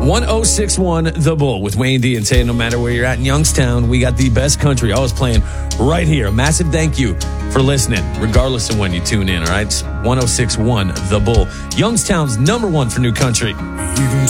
1061 The Bull with Wayne D and Tay. No matter where you're at in Youngstown, we got the best country always playing right here. A massive thank you for listening, regardless of when you tune in, all right? It's 1061 The Bull, Youngstown's #1 for new country.